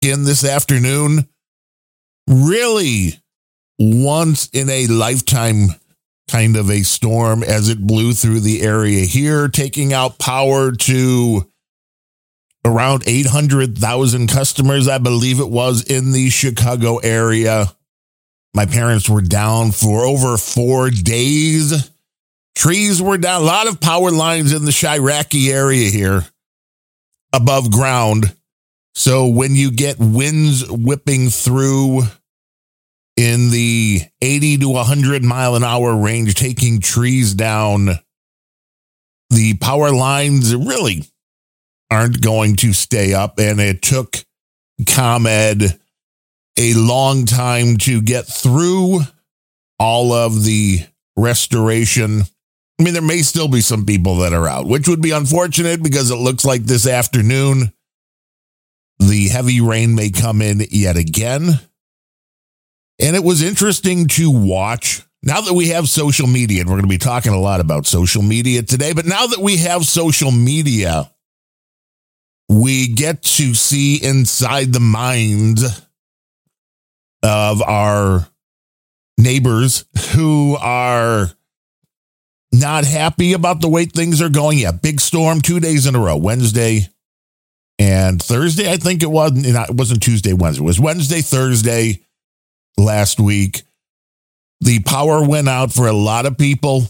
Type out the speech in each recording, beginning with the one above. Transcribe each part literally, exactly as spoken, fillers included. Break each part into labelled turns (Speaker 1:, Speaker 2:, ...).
Speaker 1: in this afternoon. Really once in a lifetime kind of a storm as it blew through the area here, taking out power to around eight hundred thousand customers, I believe it was, in the Chicago area. My parents were down for over four days. Trees were down. A lot of power lines in the Chiraki area here above ground. So when you get winds whipping through in the eighty to one hundred mile an hour range, taking trees down, the power lines really aren't going to stay up. And it took ComEd a long time to get through all of the restoration. I mean, there may still be some people that are out, which would be unfortunate because it looks like this afternoon the heavy rain may come in yet again. And it was interesting to watch. Now that we have social media, and we're going to be talking a lot about social media today, but now that we have social media, we get to see inside the minds of our neighbors who are not happy about the way things are going. Yeah, big storm two days in a row, Wednesday and Thursday. I think it was, it wasn't Tuesday, Wednesday. It was Wednesday, Thursday last week. The power went out for a lot of people,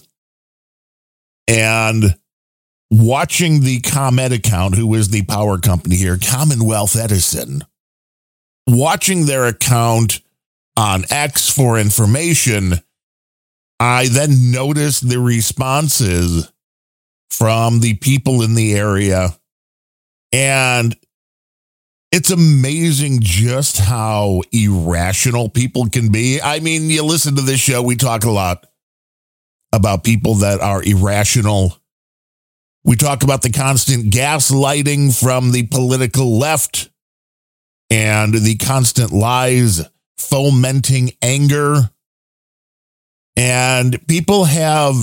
Speaker 1: and watching the ComEd account, who is the power company here, Commonwealth Edison, watching their account on X for information, I then noticed the responses from the people in the area. And it's amazing just how irrational people can be. I mean, you listen to this show, we talk a lot about people that are irrational. We talk about the constant gaslighting from the political left and the constant lies fomenting anger. And people have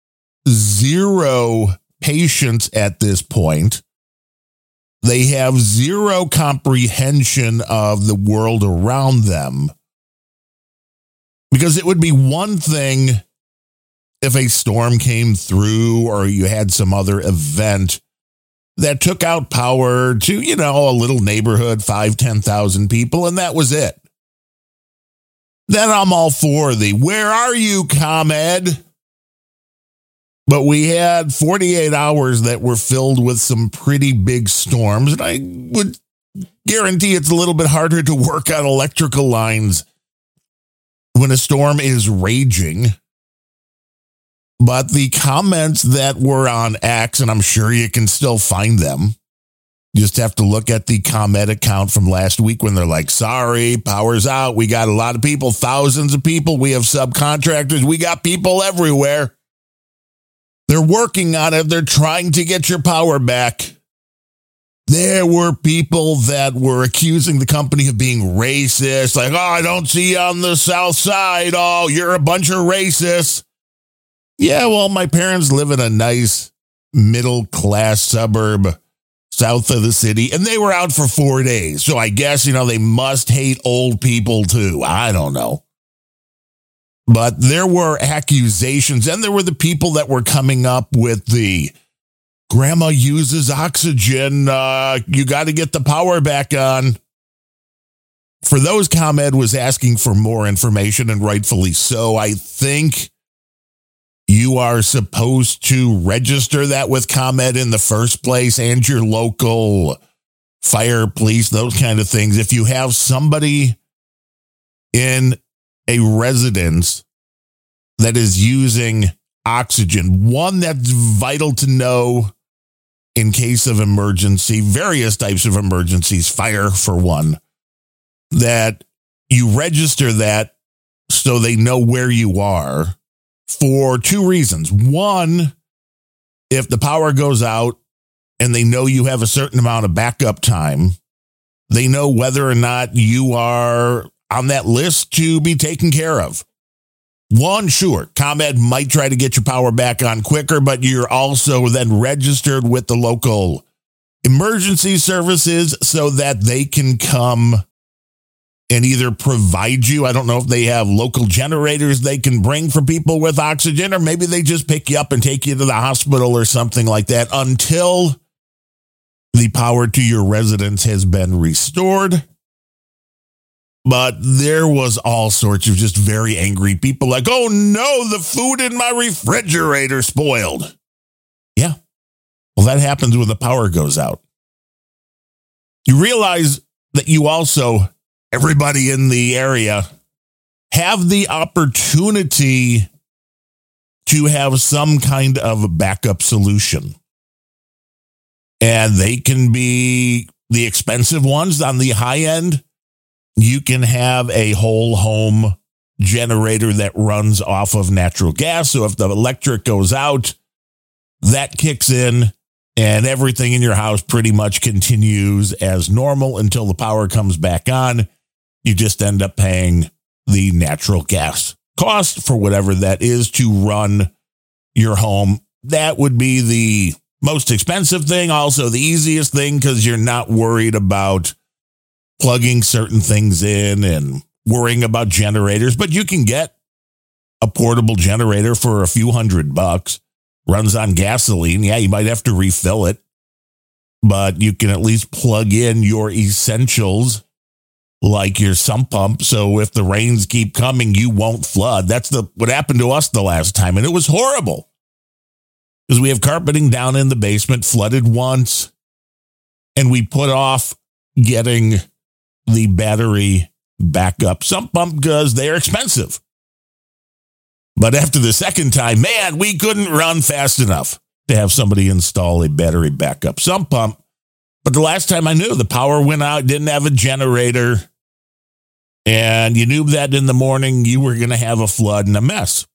Speaker 1: zero patience at this point. They have zero comprehension of the world around them. Because it would be one thing if a storm came through or you had some other event that took out power to, you know, a little neighborhood, five, ten thousand people, and that was it. Then I'm all for the, where are you, ComEd? But we had forty-eight hours that were filled with some pretty big storms. And I would guarantee it's a little bit harder to work on electrical lines when a storm is raging. But the comments that were on X, and I'm sure you can still find them, just have to look at the ComEd account from last week when they're like, sorry, power's out. We got a lot of people, thousands of people. We have subcontractors. We got people everywhere. They're working on it. They're trying to get your power back. There were people that were accusing the company of being racist. Like, oh, I don't see you on the south side. Oh, you're a bunch of racists. Yeah, well, my parents live in a nice middle-class suburb south of the city, and they were out for four days. So I guess, you know, they must hate old people too. I don't know. But there were accusations, and there were the people that were coming up with the grandma uses oxygen. Uh, you got to get the power back on. For those, ComEd was asking for more information, and rightfully so. I think you are supposed to register that with ComEd in the first place and your local fire, police, those kind of things. If you have somebody in a residence that is using oxygen, one that's vital to know in case of emergency, various types of emergencies, fire for one, that you register that so they know where you are for two reasons. One, if the power goes out and they know you have a certain amount of backup time, they know whether or not you are on that list to be taken care of. One, sure, ComEd might try to get your power back on quicker, but you're also then registered with the local emergency services so that they can come and either provide you. I don't know if they have local generators they can bring for people with oxygen, or maybe they just pick you up and take you to the hospital or something like that until the power to your residence has been restored. But there was all sorts of just very angry people like, oh no, the food in my refrigerator spoiled. Yeah. Well, that happens when the power goes out. You realize that you also, everybody in the area, have the opportunity to have some kind of a backup solution. And they can be the expensive ones on the high end. You can have a whole home generator that runs off of natural gas. So if the electric goes out, that kicks in and everything in your house pretty much continues as normal until the power comes back on. You just end up paying the natural gas cost for whatever that is to run your home. That would be the most expensive thing, also the easiest thing, because you're not worried about plugging certain things in and worrying about generators. But you can get a portable generator for a few hundred bucks, runs on gasoline. Yeah, you might have to refill it, but you can at least plug in your essentials like your sump pump. So if the rains keep coming, you won't flood. That's the what happened to us the last time. And it was horrible because we have carpeting down in the basement, flooded once, and we put off getting the battery backup sump pump because they're expensive. But after the second time, man, we couldn't run fast enough to have somebody install a battery backup sump pump. But the last time I knew, the power went out, didn't have a generator, and you knew that in the morning you were going to have a flood and a mess.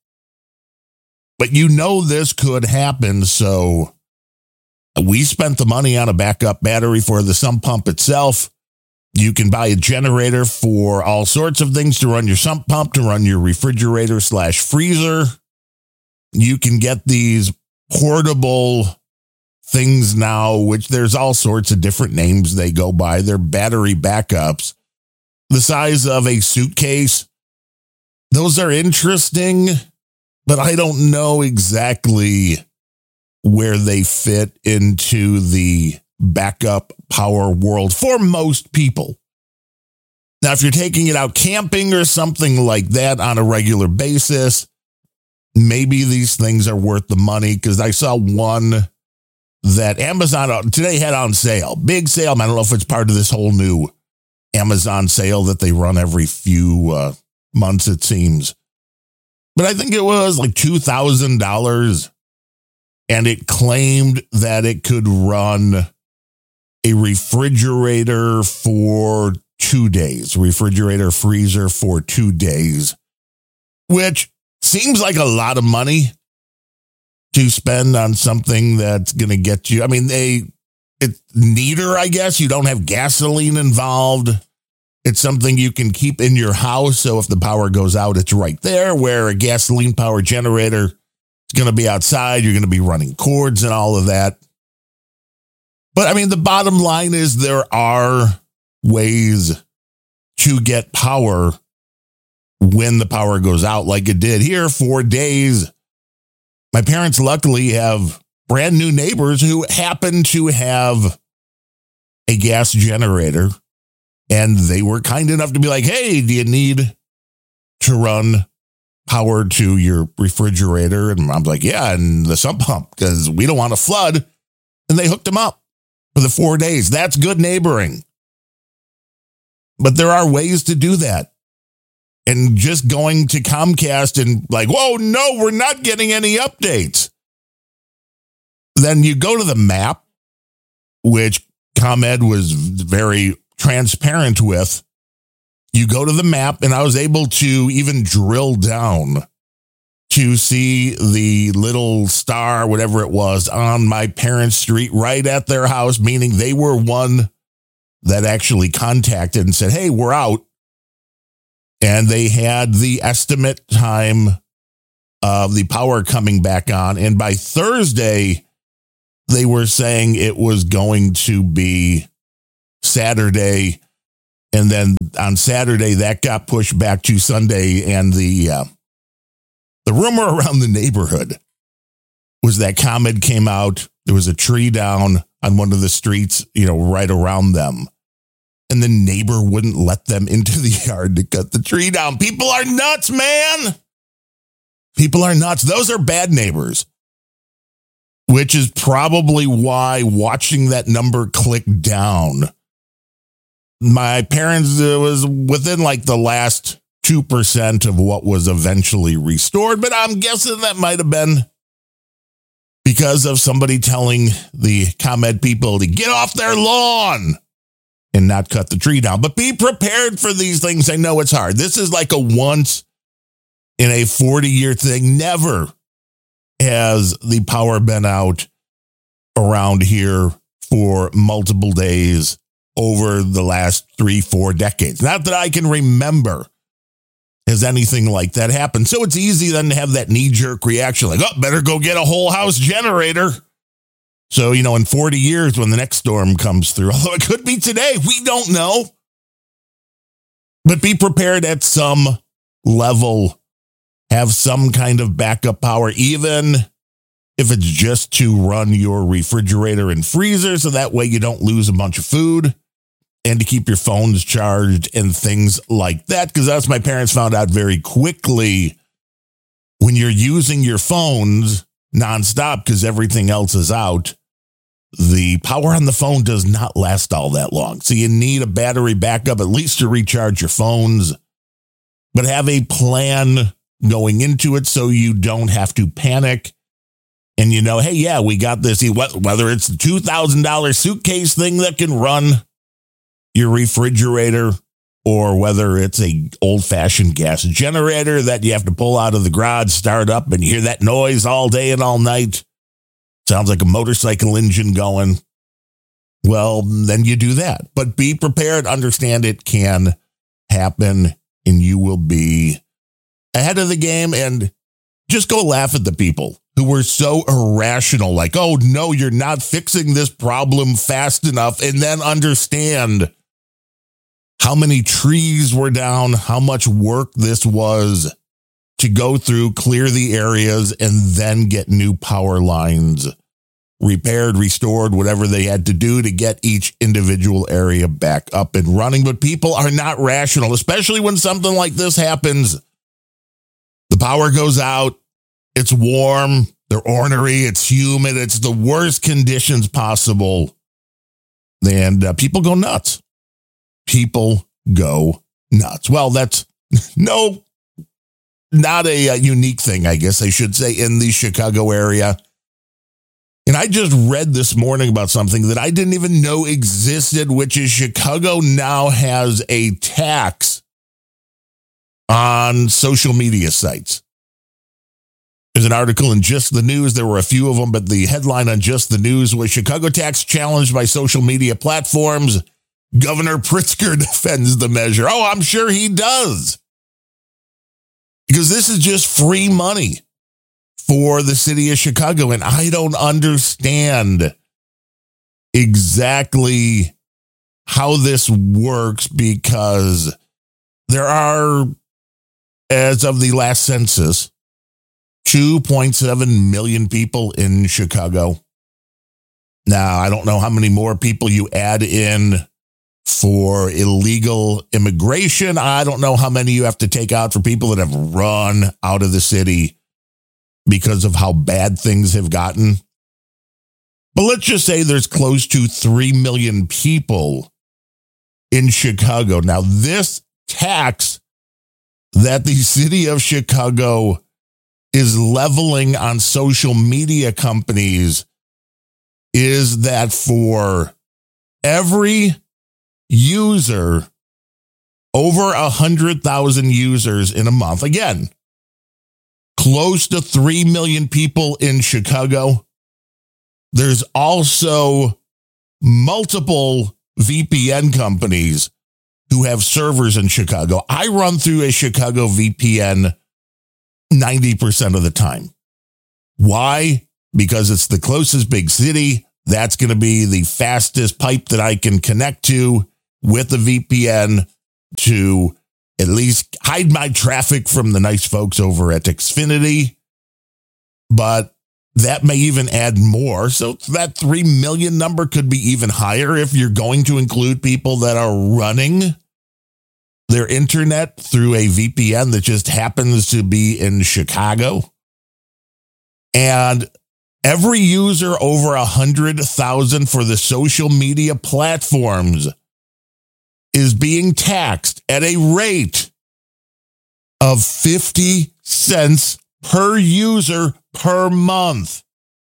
Speaker 1: But you know this could happen, so we spent the money on a backup battery for the sump pump itself. You can buy a generator for all sorts of things to run your sump pump, to run your refrigerator slash freezer. You can get these portable things now, which there's all sorts of different names they go by. They're battery backups, the size of a suitcase. Those are interesting, but I don't know exactly where they fit into the backup power world for most people. Now, if you're taking it out camping or something like that on a regular basis, maybe these things are worth the money, because I saw one that Amazon today had on sale. Big sale. I don't know if it's part of this whole new Amazon sale that they run every few uh, months, it seems. But I think it was like two thousand dollars, and it claimed that it could run a refrigerator for two days, refrigerator freezer for two days, which seems like a lot of money to spend on something that's going to get you. I mean, they, it's neater, I guess. You don't have gasoline involved. It's something you can keep in your house. So if the power goes out, it's right there, where a gasoline power generator is going to be outside. You're going to be running cords and all of that. But I mean, the bottom line is there are ways to get power when the power goes out, like it did here for days. My parents luckily have brand new neighbors who happen to have a gas generator, and they were kind enough to be like, hey, do you need to run power to your refrigerator? And I'm like, yeah, and the sump pump, because we don't want to flood. And they hooked them up for the four days. That's good neighboring. But there are ways to do that. And just going to Comcast and like, whoa, no, we're not getting any updates. Then you go to the map, which ComEd was very transparent with. You go to the map, and I was able to even drill down to see the little star, whatever it was, on my parents' street right at their house, meaning they were one that actually contacted and said, hey, we're out. And they had the estimate time of the power coming back on. And by Thursday, they were saying it was going to be Saturday. And then on Saturday, that got pushed back to Sunday. And the uh, the rumor around the neighborhood was that ComEd came out. There was a tree down on one of the streets, you know, right around them. And the neighbor wouldn't let them into the yard to cut the tree down. People are nuts, man. People are nuts. Those are bad neighbors, which is probably why watching that number click down. My parents, it was within like the last two percent of what was eventually restored, but I'm guessing that might have been because of somebody telling the ComEd people to get off their lawn and not cut the tree down. But be prepared for these things. I know it's hard. This is like a once in a forty-year thing. Never has the power been out around here for multiple days over the last three, four decades. Not that I can remember has anything like that happened. So it's easy then to have that knee-jerk reaction like, oh, better go get a whole house generator. So, you know, in forty years when the next storm comes through, although it could be today, we don't know. But be prepared at some level, have some kind of backup power, even if it's just to run your refrigerator and freezer, so that way you don't lose a bunch of food, and to keep your phones charged and things like that. Because that's my parents found out very quickly. When you're using your phones nonstop because everything else is out, the power on the phone does not last all that long. So you need a battery backup, at least to recharge your phones, but have a plan going into it so you don't have to panic. And you know, hey, yeah, we got this. Whether it's the two thousand dollars suitcase thing that can run your refrigerator, or whether it's a old-fashioned gas generator that you have to pull out of the garage, start up, and you hear that noise all day and all night. Sounds like a motorcycle engine going. Well, then you do that. But be prepared. Understand it can happen, and you will be ahead of the game. And just go laugh at the people who were so irrational, like, oh, no, you're not fixing this problem fast enough. And then understand how many trees were down, how much work this was to go through, clear the areas, and then get new power lines repaired, restored, whatever they had to do to get each individual area back up and running. But people are not rational, especially when something like this happens. The power goes out. It's warm. They're ornery. It's humid. It's the worst conditions possible. And uh, people go nuts. People go nuts. Well, that's no, not a, a unique thing, I guess I should say, in the Chicago area. And I just read this morning about something that I didn't even know existed, which is Chicago now has a tax on social media sites. There's an article in Just the News. There were a few of them, but the headline on Just the News was Chicago tax challenged by social media platforms. Governor Pritzker defends the measure. Oh, I'm sure he does. Because this is just free money for the city of Chicago. And I don't understand exactly how this works, because there are, as of the last census, two point seven million people in Chicago. Now, I don't know how many more people you add in for illegal immigration. I don't know how many you have to take out for people that have run out of the city because of how bad things have gotten. But let's just say there's close to three million people in Chicago. Now, this tax that the city of Chicago is leveling on social media companies is that for every user over one hundred thousand users in a month, again, close to three million people in Chicago, there's also multiple V P N companies who have servers in Chicago. I run through a Chicago V P N ninety percent of the time. Why? because it's the closest big city. That's going to be the fastest pipe that I can connect to with a V P N to at least hide my traffic from the nice folks over at Xfinity. But that may even add more. So that three million number could be even higher if you're going to include people that are running their internet through a V P N that just happens to be in Chicago. And every user over one hundred thousand for the social media platforms is being taxed at a rate of fifty cents per user per month.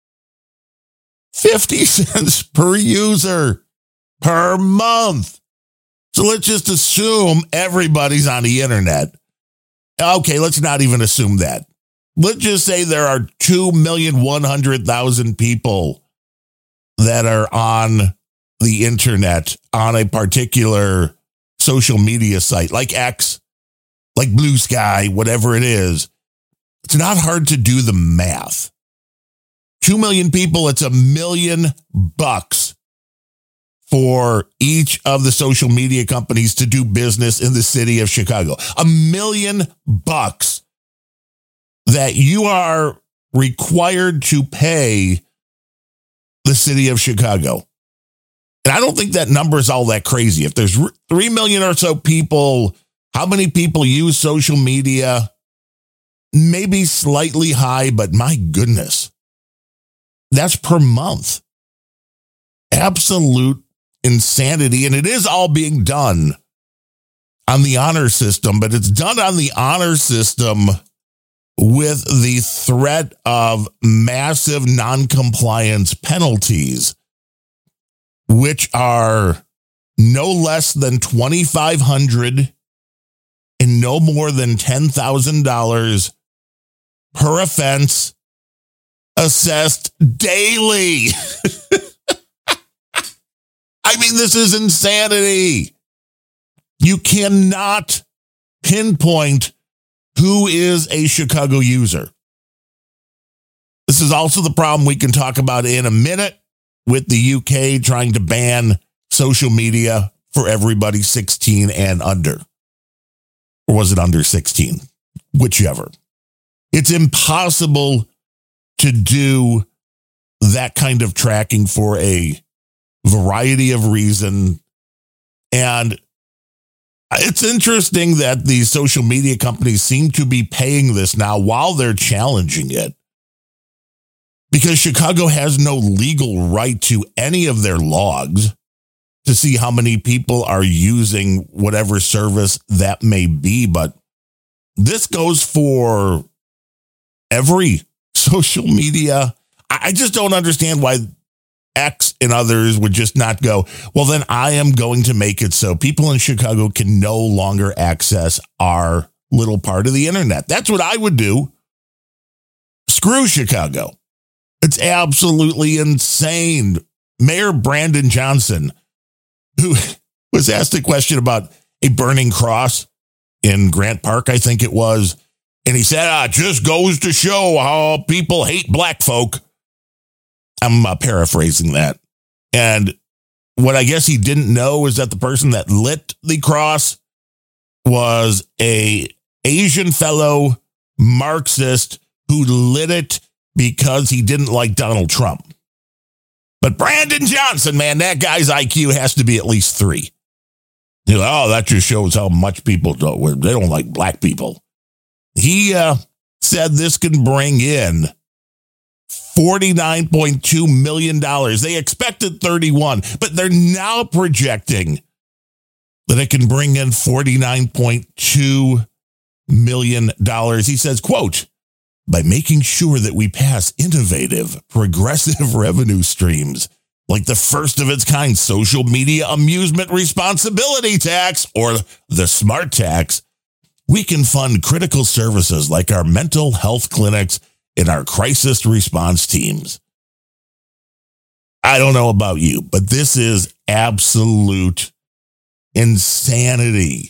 Speaker 1: fifty cents per user per month. So let's just assume everybody's on the internet. Okay, let's not even assume that. Let's just say there are two million one hundred thousand people that are on the internet on a particular social media site like X, like Blue Sky, whatever it is. It's not hard to do the math. Two million people, it's a million bucks for each of the social media companies to do business in the city of Chicago. A million bucks that you are required to pay the city of Chicago. And I don't think that number is all that crazy. If there's three million or so people, how many people use social media? Maybe slightly high, but my goodness, that's per month. Absolute insanity. And it is all being done on the honor system, but it's done on the honor system with the threat of massive non-compliance penalties, which are no less than twenty-five hundred dollars and no more than ten thousand dollars per offense, assessed daily. I mean, this is insanity. You cannot pinpoint who is a Chicago user. This is also the problem we can talk about in a minute with the U K trying to ban social media for everybody sixteen and under. Or was it under sixteen? Whichever. It's impossible to do that kind of tracking for a variety of reasons. And it's interesting that these social media companies seem to be paying this now while they're challenging it, because Chicago has no legal right to any of their logs to see how many people are using whatever service that may be. But this goes for every social media. I just don't understand why X and others would just not go, well, then I am going to make it so people in Chicago can no longer access our little part of the internet. That's what I would do. Screw Chicago. It's absolutely insane. Mayor Brandon Johnson, who was asked a question about a burning cross in Grant Park, I think it was, and he said, ah, it just goes to show how people hate black folk. I'm uh, paraphrasing that. And what I guess he didn't know is that the person that lit the cross was a Asian fellow Marxist who lit it because he didn't like Donald Trump. But Brandon Johnson, man, that guy's I Q has to be at least three. He's like, oh, that just shows how much people don't, they don't like black people. He uh, said this can bring in forty-nine point two million dollars. They expected thirty-one, but they're now projecting that it can bring in forty-nine point two million dollars. He says, quote, by making sure that we pass innovative, progressive revenue streams, like the first of its kind social media amusement responsibility tax, or the smart tax, we can fund critical services like our mental health clinics and our crisis response teams. I don't know about you, but this is absolute insanity.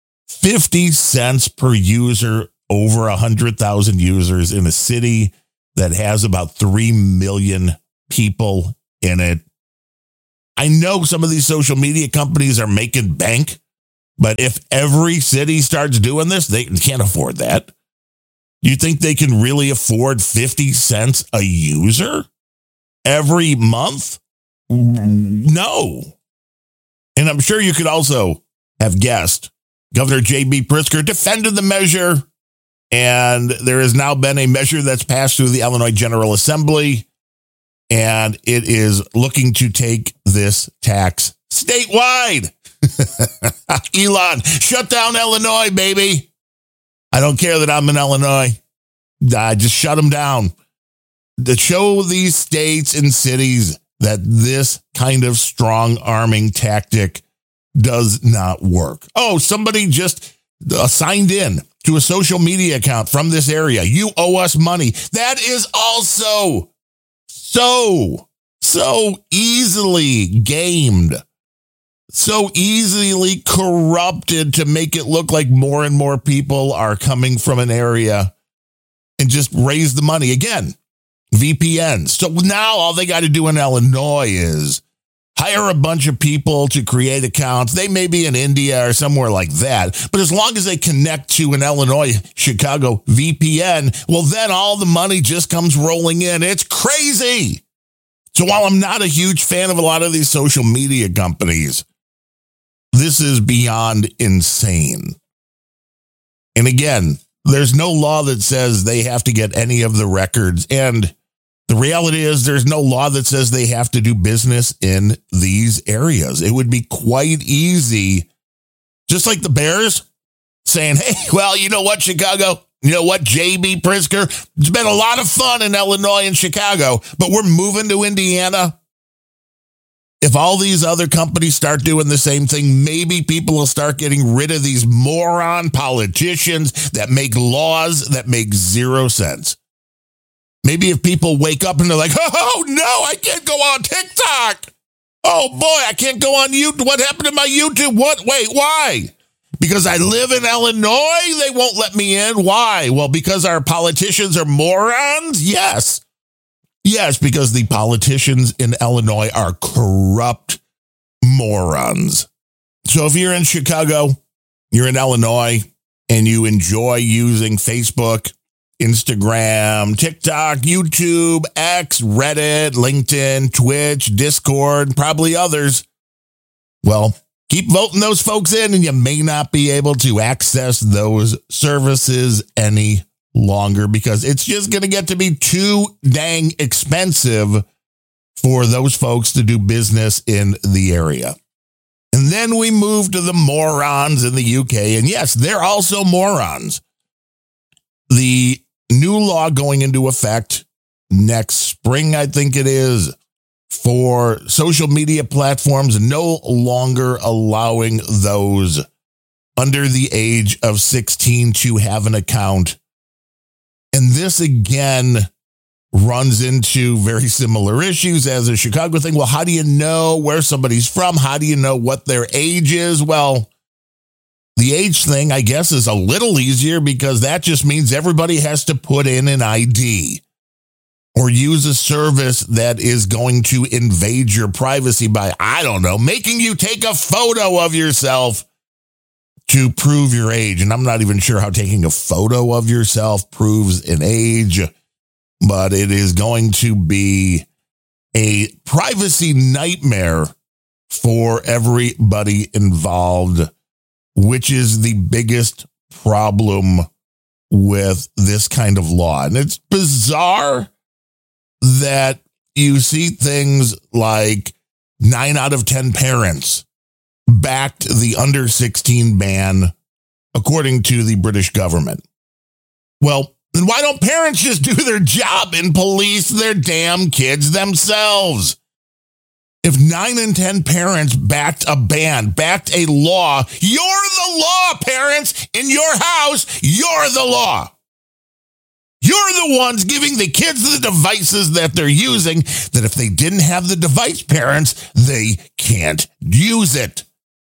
Speaker 1: fifty cents per user over one hundred thousand users in a city that has about three million people in it. I know some of these social media companies are making bank, but if every city starts doing this, they can't afford that. You think they can really afford fifty cents a user every month? No. And I'm sure you could also have guessed Governor J B Pritzker defended the measure, and there has now been a measure that's passed through the Illinois General Assembly, and it is looking to take this tax statewide. Elon, shut down Illinois, baby. I don't care that I'm in Illinois. Uh, just shut them down. To show these states and cities that this kind of strong arming tactic does not work. Oh, somebody just uh, signed in to a social media account from this area. You owe us money. That is also so, so easily gamed, so easily corrupted to make it look like more and more people are coming from an area and just raise the money. Again, V P Ns. So now all they got to do in Illinois is hire a bunch of people to create accounts. They may be in India or somewhere like that. But as long as they connect to an Illinois, Chicago V P N, well, then all the money just comes rolling in. It's crazy. So while I'm not a huge fan of a lot of these social media companies, this is beyond insane. And again, there's no law that says they have to get any of the records. And the reality is there's no law that says they have to do business in these areas. It would be quite easy, just like the Bears saying, hey, well, you know what, Chicago? You know what, J B Pritzker? It's been a lot of fun in Illinois and Chicago, but we're moving to Indiana. If all these other companies start doing the same thing, maybe people will start getting rid of these moron politicians that make laws that make zero sense. Maybe if people wake up and they're like, oh, no, I can't go on TikTok. Oh, boy, I can't go on YouTube. What happened to my YouTube? What? Wait, why? Because I live in Illinois, they won't let me in. Why? Well, because our politicians are morons? Yes. Yes, because the politicians in Illinois are corrupt morons. So if you're in Chicago, you're in Illinois, and you enjoy using Facebook, Instagram, TikTok, YouTube, X, Reddit, LinkedIn, Twitch, Discord, probably others, well, keep voting those folks in, and you may not be able to access those services any longer because it's just going to get to be too dang expensive for those folks to do business in the area. And then we move to the morons in the U K. And yes, they're also morons. The new law going into effect next spring, I think it is, for social media platforms no longer allowing those under the age of sixteen to have an account. And this, again, runs into very similar issues as a Chicago thing. Well, how do you know where somebody's from? How do you know what their age is? Well, the age thing, I guess, is a little easier because that just means everybody has to put in an I D or use a service that is going to invade your privacy by, I don't know, making you take a photo of yourself to prove your age. And I'm not even sure how taking a photo of yourself proves an age, but it is going to be a privacy nightmare for everybody involved, which is the biggest problem with this kind of law. And it's bizarre that you see things like nine out of ten parents backed the under sixteen ban, according to the British government. Well, then why don't parents just do their job and police their damn kids themselves? If nine in ten parents backed a ban, backed a law, you're the law, parents. In your house, you're the law. You're the ones giving the kids the devices that they're using, that if they didn't have the device, parents, they can't use it.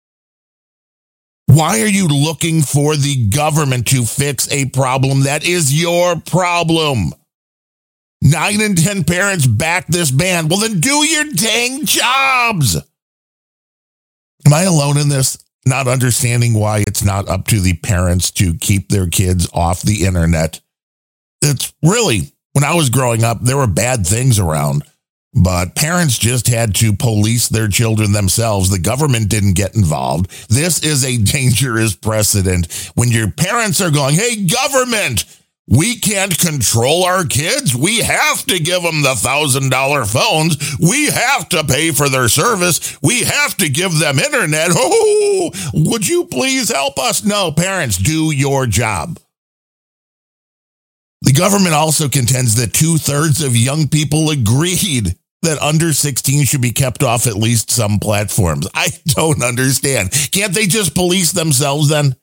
Speaker 1: Why are you looking for the government to fix a problem that is your problem? Nine in ten parents back this ban. Well, then do your dang jobs. Am I alone in this? Not understanding why it's not up to the parents to keep their kids off the internet. It's really, when I was growing up, there were bad things around, but parents just had to police their children themselves. The government didn't get involved. This is a dangerous precedent. When your parents are going, hey, government, we can't control our kids. We have to give them the one thousand dollars phones. We have to pay for their service. We have to give them internet. Oh, would you please help us? No, parents, do your job. The government also contends that two-thirds of young people agreed that under sixteen should be kept off at least some platforms. I don't understand. Can't they just police themselves then?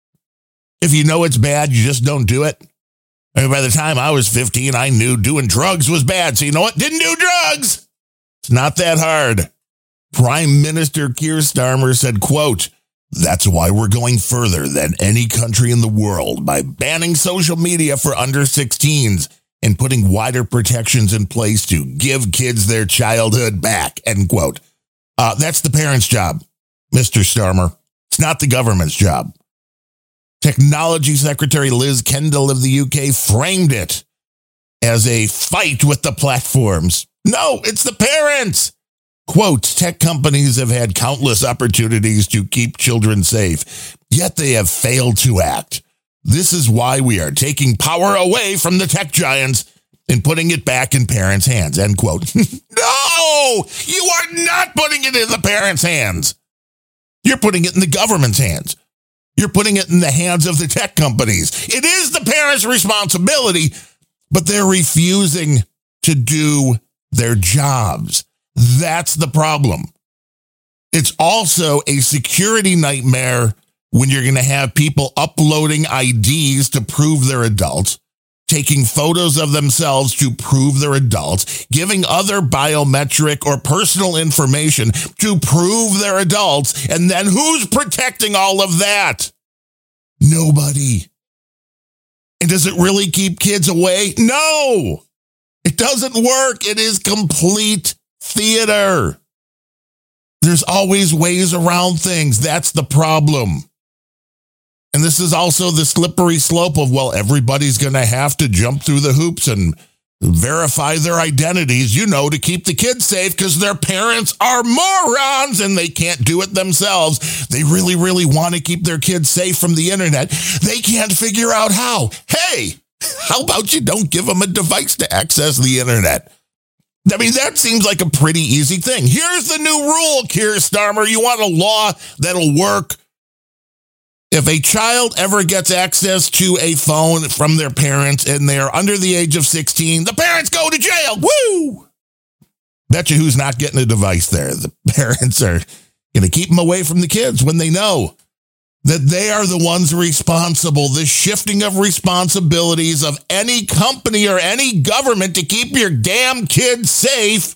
Speaker 1: If you know it's bad, you just don't do it. I mean, by the time I was fifteen, I knew doing drugs was bad. So you know what? Didn't do drugs. It's not that hard. Prime Minister Keir Starmer said, quote, that's why we're going further than any country in the world by banning social media for under sixteens and putting wider protections in place to give kids their childhood back, end quote. Uh, that's the parents' job, Mister Starmer. It's not the government's job. Technology Secretary Liz Kendall of the U K framed it as a fight with the platforms. No, it's the parents. Quote, tech companies have had countless opportunities to keep children safe, yet they have failed to act. This is why we are taking power away from the tech giants and putting it back in parents' hands, end quote. No, you are not putting it in the parents' hands. You're putting it in the government's hands. You're putting it in the hands of the tech companies. It is the parents' responsibility, but they're refusing to do their jobs. That's the problem. It's also a security nightmare when you're going to have people uploading I Ds to prove they're adults, taking photos of themselves to prove they're adults, giving other biometric or personal information to prove they're adults, and then who's protecting all of that? Nobody. And does it really keep kids away? No, it doesn't work. It is complete theater. There's always ways around things. That's the problem. And this is also the slippery slope of, well, everybody's going to have to jump through the hoops and verify their identities, you know, to keep the kids safe because their parents are morons and they can't do it themselves. They really, really want to keep their kids safe from the internet. They can't figure out how. Hey, how about you don't give them a device to access the internet? I mean, that seems like a pretty easy thing. Here's the new rule, Keir Starmer. You want a law that'll work. If a child ever gets access to a phone from their parents and they're under the age of sixteen, the parents go to jail. Woo! Bet you who's not getting a device there. The parents are going to keep them away from the kids when they know that they are the ones responsible. The shifting of responsibilities of any company or any government to keep your damn kids safe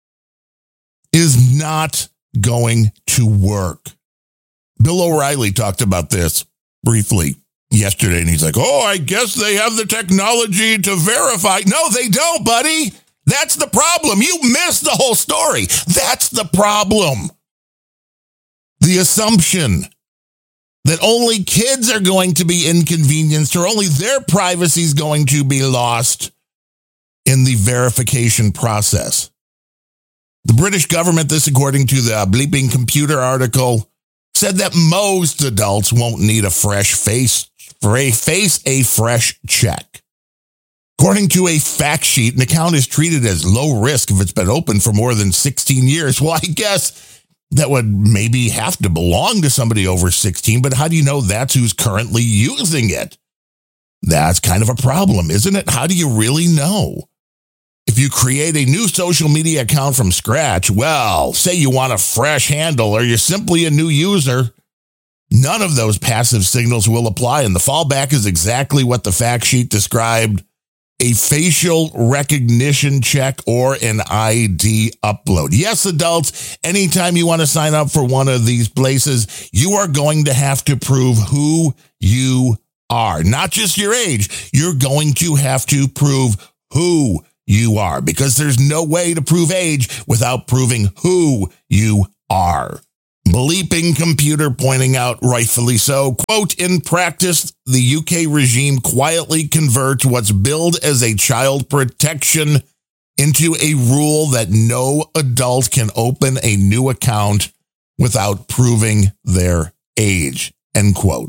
Speaker 1: is not going to work. Bill O'Reilly talked about this briefly yesterday, and he's like, oh, I guess they have the technology to verify. No, they don't, buddy. That's the problem. You missed the whole story. That's the problem. The assumption that only kids are going to be inconvenienced or only their privacy is going to be lost in the verification process. The British government, this according to the Bleeping Computer article, said that most adults won't need a fresh face, face a fresh check. According to a fact sheet, an account is treated as low risk if it's been open for more than sixteen years. Well, I guess that would maybe have to belong to somebody over sixteen, but how do you know that's who's currently using it? That's kind of a problem, isn't it? How do you really know? If you create a new social media account from scratch, well, say you want a fresh handle or you're simply a new user, none of those passive signals will apply, and the fallback is exactly what the fact sheet described: a facial recognition check or an I D upload. Yes, adults, anytime you want to sign up for one of these places, you are going to have to prove who you are. Not just your age. You're going to have to prove who you are, because there's no way to prove age without proving who you are. Bleeping Computer pointing out, rightfully so, quote, in practice, the U K regime quietly converts what's billed as a child protection into a rule that no adult can open a new account without proving their age, end quote.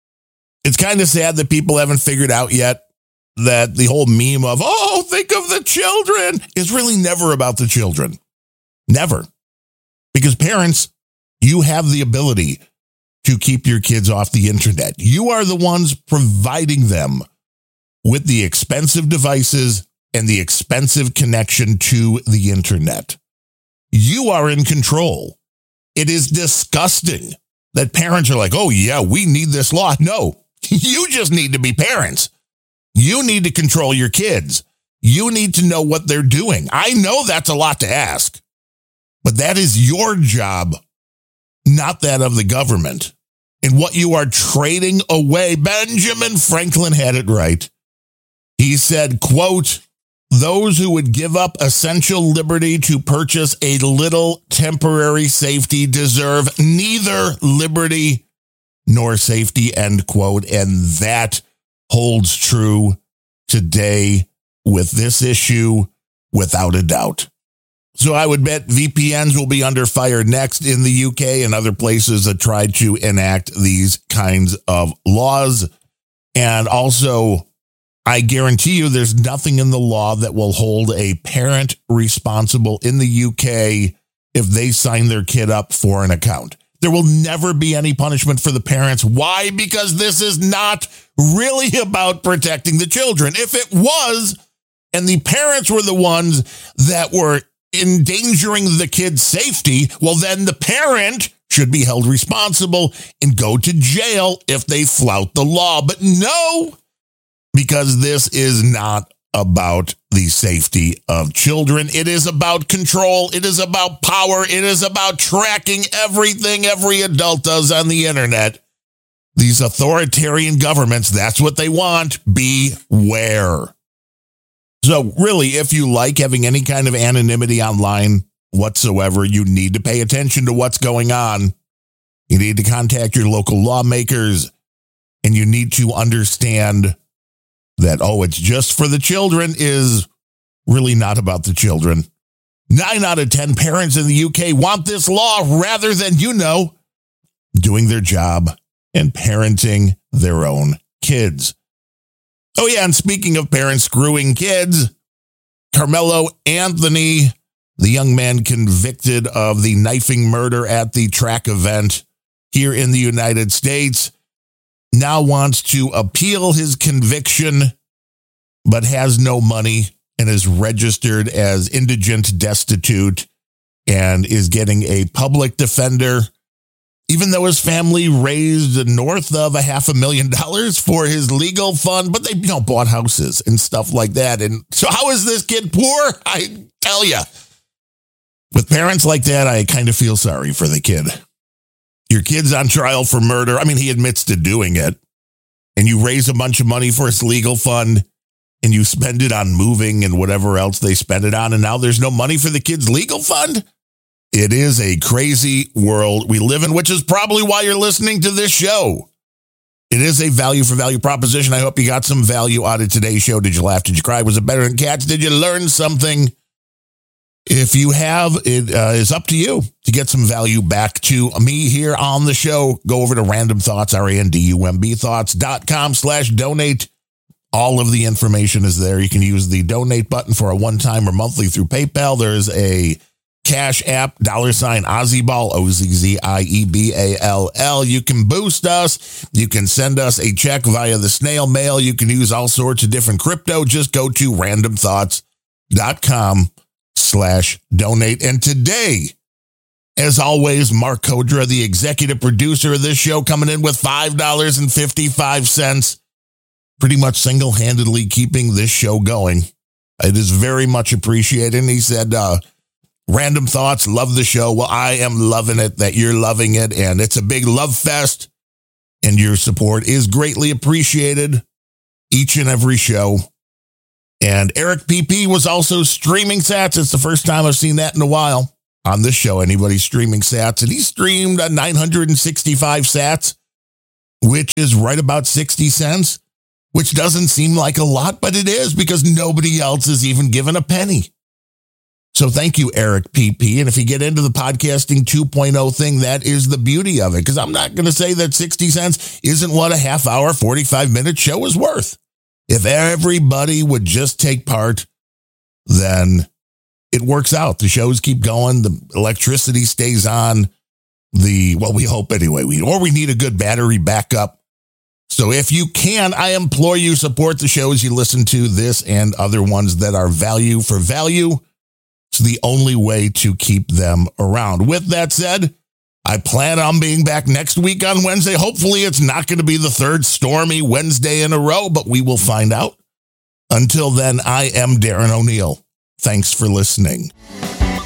Speaker 1: It's kind of sad that people haven't figured out yet that the whole meme of, oh, think of the children, is really never about the children. Never. Because parents, you have the ability to keep your kids off the internet. You are the ones providing them with the expensive devices and the expensive connection to the internet. You are in control. It is disgusting that parents are like, oh, yeah, we need this law. No, you just need to be parents. You need to control your kids. You need to know what they're doing. I know that's a lot to ask, but that is your job, not that of the government. And what you are trading away, Benjamin Franklin had it right. He said, quote, those who would give up essential liberty to purchase a little temporary safety deserve neither liberty nor safety, end quote. And that holds true today with this issue without a doubt. So I would bet V P Ns will be under fire next in the U K and other places that tried to enact these kinds of laws. And also, I guarantee you there's nothing in the law that will hold a parent responsible in the U K if they sign their kid up for an account. There will never be any punishment for the parents. Why? Because this is not really about protecting the children. If it was, and the parents were the ones that were endangering the kid's safety, well, then the parent should be held responsible and go to jail if they flout the law. But no, because this is not about the safety of children. It is about control. It is about power. It is about tracking everything every adult does on the internet. These authoritarian governments, that's what they want. Beware. So really, if you like having any kind of anonymity online whatsoever, you need to pay attention to what's going on. You need to contact your local lawmakers, and you need to understand that, oh, it's just for the children is really not about the children. Nine out of ten parents in the U K want this law rather than, you know, doing their job and parenting their own kids. Oh, yeah, and speaking of parents screwing kids, Carmelo Anthony, the young man convicted of the knifing murder at the track event here in the United States, now wants to appeal his conviction, but has no money and is registered as indigent destitute and is getting a public defender, even though his family raised north of a half a million dollars for his legal fund, but they, you know, bought houses and stuff like that. And so how is this kid poor? I tell you, with parents like that, I kind of feel sorry for the kid. Your kid's on trial for murder. I mean, he admits to doing it, and you raise a bunch of money for his legal fund and you spend it on moving and whatever else they spend it on. And now there's no money for the kid's legal fund. It is a crazy world we live in, which is probably why you're listening to this show. It is a value for value proposition. I hope you got some value out of today's show. Did you laugh? Did you cry? Was it better than Cats? Did you learn something? If you have, it uh, is up to you to get some value back to me here on the show. Go over to Random Thoughts, R A N D U M B thoughts dot com slash donate. All of the information is there. You can use the donate button for a one-time or monthly through PayPal. There's a Cash App, dollar sign OzzieBall, O Z Z I E B A L L. You can boost us. You can send us a check via the snail mail. You can use all sorts of different crypto. Just go to random thoughts dot com slash donate. And today, as always, Mark Kodra, the executive producer of this show, coming in with five dollars and fifty-five cents, pretty much single-handedly keeping this show going. It is very much appreciated. And he said, uh, Random Thoughts, love the show. Well, I am loving it that you're loving it, and it's a big love fest, and your support is greatly appreciated each and every show. And Eric P P was also streaming sats. It's the first time I've seen that in a while on this show. Anybody streaming sats. And he streamed a nine hundred sixty-five sats, which is right about sixty cents, which doesn't seem like a lot, but it is because nobody else is even given a penny. So thank you, Eric P P. And if you get into the podcasting two point oh thing, that is the beauty of it. Because I'm not going to say that sixty cents isn't what a half hour, forty-five minute show is worth. If everybody would just take part, then it works out. The shows keep going. The electricity stays on. The, well, we hope anyway. We, or we need a good battery backup. So if you can, I implore you, support the shows you listen to, this and other ones that are value for value. It's the only way to keep them around. With that said, I plan on being back next week on Wednesday. Hopefully it's not going to be the third stormy Wednesday in a row, but we will find out. Until then, I am Darren O'Neill. Thanks for listening.